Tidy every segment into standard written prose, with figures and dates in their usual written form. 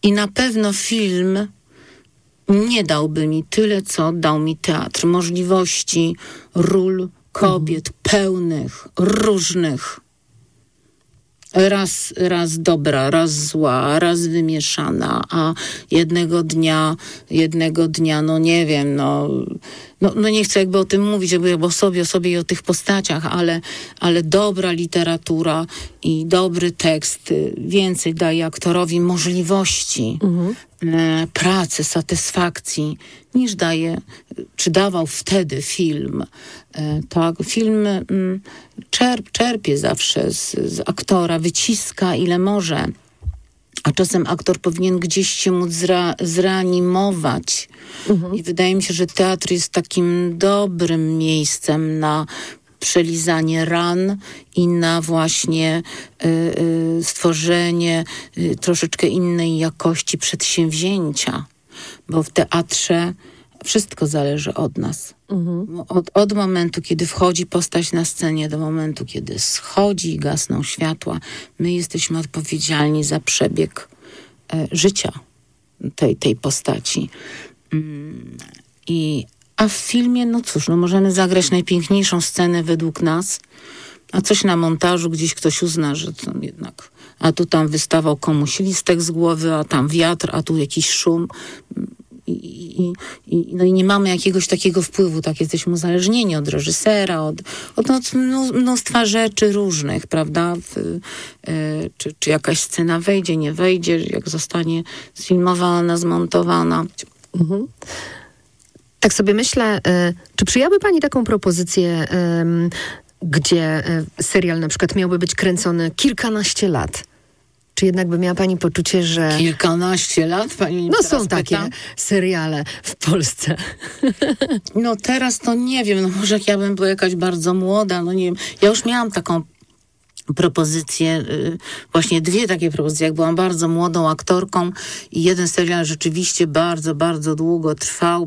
I na pewno film nie dałby mi tyle, co dał mi teatr. Możliwości ról kobiet pełnych, różnych. Raz dobra, raz zła, raz wymieszana, a jednego dnia, no nie wiem, no nie chcę jakby o tym mówić, jakby o sobie i o tych postaciach, ale dobra literatura i dobry tekst więcej daje aktorowi możliwości pracy, satysfakcji, niż daje, czy dawał wtedy film. Tak, film czerpie zawsze z aktora, wyciska ile może, a czasem aktor powinien gdzieś się móc zreanimować. I wydaje mi się, że teatr jest takim dobrym miejscem na przelizanie ran i na właśnie stworzenie troszeczkę innej jakości przedsięwzięcia. Bo w teatrze wszystko zależy od nas. Od momentu, kiedy wchodzi postać na scenie, do momentu, kiedy schodzi i gasną światła, my jesteśmy odpowiedzialni za przebieg życia tej postaci. A w filmie, no cóż, możemy zagrać najpiękniejszą scenę według nas, a coś na montażu gdzieś ktoś uzna, że to jednak, a tu tam wystawał komuś listek z głowy, a tam wiatr, a tu jakiś szum. I nie mamy jakiegoś takiego wpływu, tak jesteśmy uzależnieni od reżysera, od mnóstwa rzeczy różnych, prawda? Czy jakaś scena wejdzie, nie wejdzie, jak zostanie sfilmowana, zmontowana. Tak sobie myślę, czy przyjęłaby pani taką propozycję, gdzie serial na przykład miałby być kręcony kilkanaście lat? Czy jednak by miała pani poczucie, że... Kilkanaście lat? Pani są takie seriale w Polsce. No teraz to nie wiem, może jak ja bym była jakaś bardzo młoda, no nie wiem. Ja już miałam taką propozycje, właśnie dwie takie propozycje, jak byłam bardzo młodą aktorką i jeden serial rzeczywiście bardzo, bardzo długo trwał,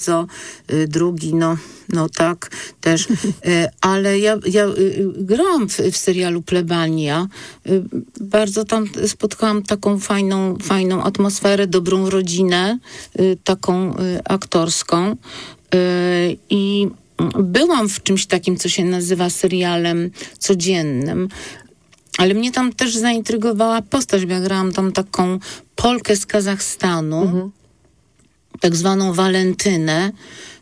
drugi, no tak, też, ale ja grałam w serialu Plebania, bardzo tam spotkałam taką fajną atmosferę, dobrą rodzinę, taką aktorską i byłam w czymś takim, co się nazywa serialem codziennym, ale mnie tam też zaintrygowała postać, bo ja grałam tam taką Polkę z Kazachstanu, tak zwaną Walentynę.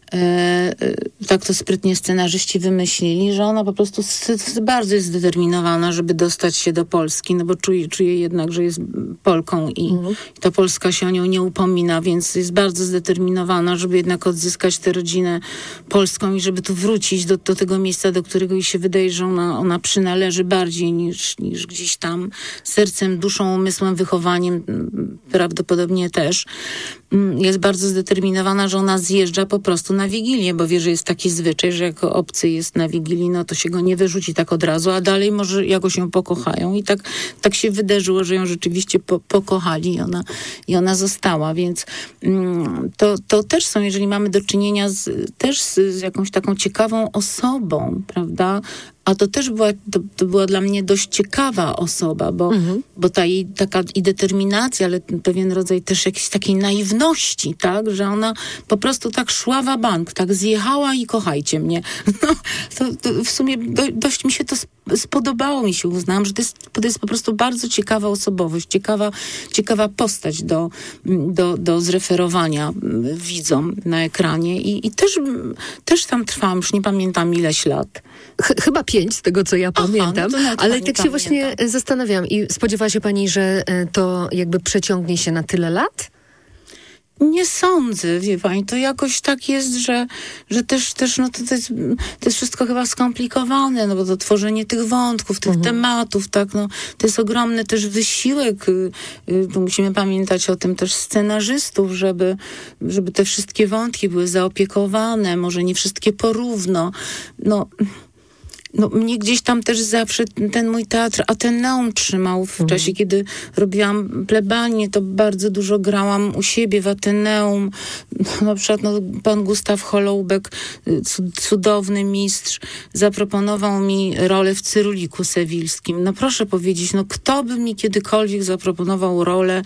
Tak to sprytnie scenarzyści wymyślili, że ona po prostu bardzo jest zdeterminowana, żeby dostać się do Polski, no bo czuje jednak, że jest Polką i ta Polska się o nią nie upomina, więc jest bardzo zdeterminowana, żeby jednak odzyskać tę rodzinę polską i żeby tu wrócić do tego miejsca, do którego jej się wydaje, że ona przynależy bardziej niż gdzieś tam sercem, duszą, umysłem, wychowaniem, prawdopodobnie też. Jest bardzo zdeterminowana, że ona zjeżdża po prostu na Wigilię, bo wie, że jest taki zwyczaj, że jak obcy jest na Wigilii, no to się go nie wyrzuci tak od razu, a dalej może jakoś ją pokochają. I tak się wydarzyło, że ją rzeczywiście pokochali i ona została, więc to też są, jeżeli mamy do czynienia z jakąś taką ciekawą osobą, prawda? A to też była dla mnie dość ciekawa osoba, bo ta jej taka i determinacja, ale pewien rodzaj też jakiejś takiej naiwności, tak? Że ona po prostu tak szła wa bank, tak zjechała i kochajcie mnie. No, to w sumie dość mi się to spodobało, mi się uznałam, że to jest po prostu bardzo ciekawa osobowość, ciekawa postać do zreferowania widzom na ekranie i też tam trwałam, już nie pamiętam ileś lat. Chyba 5, z tego co ja pamiętam, no ale tak się właśnie zastanawiam. I spodziewała się pani, że to jakby przeciągnie się na tyle lat? Nie sądzę, wie pani, to jakoś tak jest, że też no to jest wszystko chyba skomplikowane, no bo to tworzenie tych wątków, tych tematów, tak, no to jest ogromny też wysiłek, musimy pamiętać o tym też scenarzystów, żeby te wszystkie wątki były zaopiekowane, może nie wszystkie porówno, no no, mnie gdzieś tam też zawsze ten mój teatr Ateneum trzymał. W czasie, kiedy robiłam plebanię, to bardzo dużo grałam u siebie w Ateneum. Na przykład pan Gustaw Holoubek, cudowny mistrz, zaproponował mi rolę w Cyruliku Sewilskim. No proszę powiedzieć, kto by mi kiedykolwiek zaproponował rolę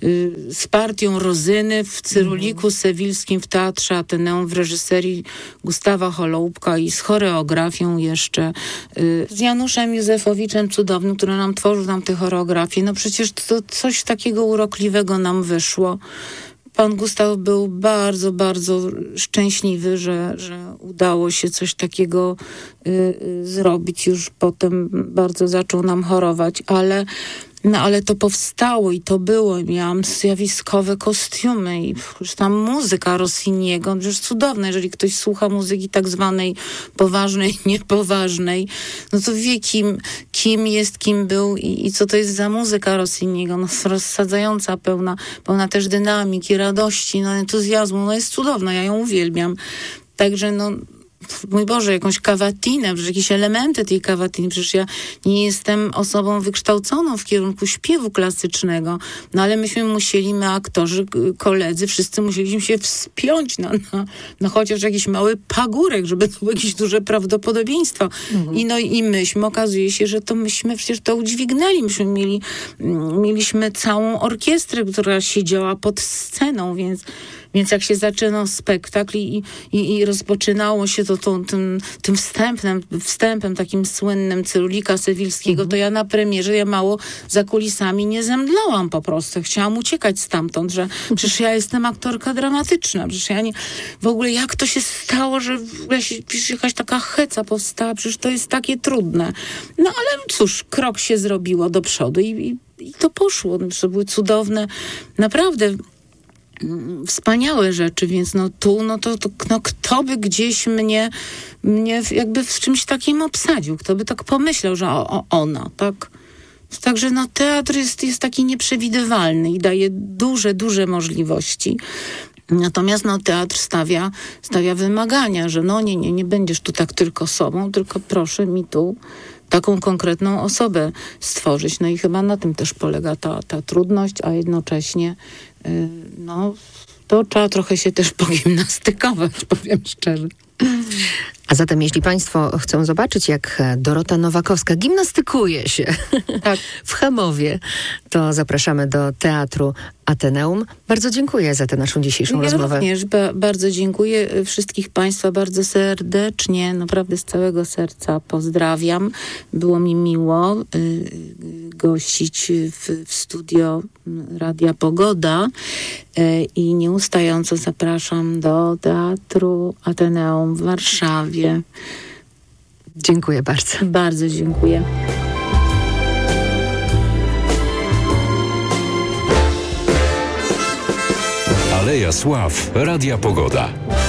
z partią Rozyny w Cyruliku Sewilskim w Teatrze Ateneum w reżyserii Gustawa Holoubka i z choreografią jeszcze, z Januszem Józefowiczem cudownym, który nam tworzył tam tę choreografię. No przecież to coś takiego urokliwego nam wyszło. Pan Gustaw był bardzo, bardzo szczęśliwy, że udało się coś takiego zrobić. Już potem bardzo zaczął nam chorować, ale to powstało i to było. Miałam zjawiskowe kostiumy i już tam muzyka Rossiniego, przecież cudowne, jeżeli ktoś słucha muzyki tak zwanej poważnej, niepoważnej, no to wie kim jest, kim był i co to jest za muzyka Rossiniego. Rozsadzająca, pełna też dynamiki, radości, entuzjazmu. Jest cudowna, ja ją uwielbiam. Także mój Boże, jakąś kawatinę, przecież jakieś elementy tej kawatiny. Przecież ja nie jestem osobą wykształconą w kierunku śpiewu klasycznego. Ale my aktorzy, koledzy, wszyscy musieliśmy się wspiąć na chociaż jakiś mały pagórek, żeby to było jakieś duże prawdopodobieństwo. I myśmy, okazuje się, że myśmy przecież to udźwignęli. Mieliśmy całą orkiestrę, która siedziała pod sceną, więc jak się zaczynał spektakl i rozpoczynało się to tym wstępem takim słynnym Cyrulika Sewilskiego, to ja na premierze, mało za kulisami nie zemdlałam po prostu. Chciałam uciekać stamtąd, że przecież ja jestem aktorka dramatyczna. Przecież ja w ogóle jak to się stało, że jakaś taka heca powstała, przecież to jest takie trudne. Ale cóż, krok się zrobiło do przodu i to poszło. To były cudowne, naprawdę wspaniałe rzeczy, więc kto by gdzieś mnie jakby w czymś takim obsadził, kto by tak pomyślał, że ona, tak? Także teatr jest taki nieprzewidywalny i daje duże możliwości. Natomiast teatr stawia wymagania, że nie będziesz tu tak tylko sobą, tylko proszę mi tu taką konkretną osobę stworzyć. I chyba na tym też polega ta trudność, a jednocześnie to trzeba trochę się też pogimnastykować, powiem szczerze. A zatem, jeśli Państwo chcą zobaczyć, jak Dorota Nowakowska gimnastykuje się w Chemowie, to zapraszamy do Teatru Ateneum. Bardzo dziękuję za tę naszą dzisiejszą rozmowę. Ja również bardzo dziękuję wszystkich Państwa bardzo serdecznie, naprawdę z całego serca pozdrawiam. Było mi miło gościć w studio Radia Pogoda i nieustająco zapraszam do Teatru Ateneum w Warszawie. Dziękuję bardzo. Bardzo dziękuję. Aleja Sław Radia Pogoda.